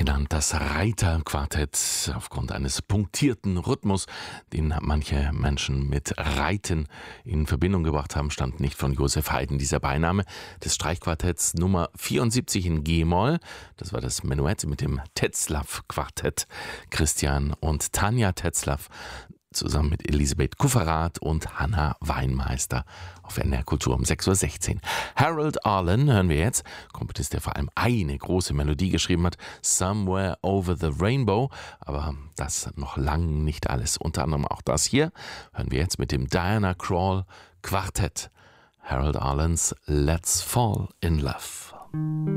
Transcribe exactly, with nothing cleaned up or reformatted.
genannt das Reiterquartett aufgrund eines punktierten Rhythmus, den manche Menschen mit Reiten in Verbindung gebracht haben, stammt nicht von Joseph Haydn. Dieser Beiname des Streichquartetts Nummer vierundsiebzig in G-Moll, das war das Menuett mit dem Tetzlaff-Quartett. Christian und Tanja Tetzlaff zusammen mit Elisabeth Kufferath und Hanna Weinmeister auf N D R Kultur um sechs Uhr sechzehn. Harold Arlen hören wir jetzt, Komponist, der vor allem eine große Melodie geschrieben hat, Somewhere Over the Rainbow, aber das noch lang nicht alles. Unter anderem auch das hier hören wir jetzt mit dem Diana Krall Quartett. Harold Arlen's Let's Fall in Love.